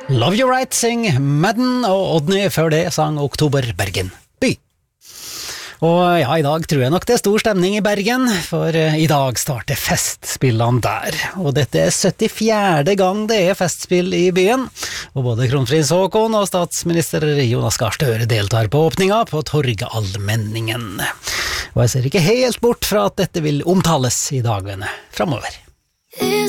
Love You Right Sing Madden, og Odny før det sang Oktober Bergen by. Og ja, i dag tror jeg nok det er stor stemning i Bergen, for i dag starter festspillene der. Og dette er 74. gang det er festspill i byen, og både kronprins Håkon og statsminister Jonas Gahr Støre deltar på åpninga på Torgallmenningen. Og jeg ser ikke helt bort fra at dette vil omtales i dagene fremover.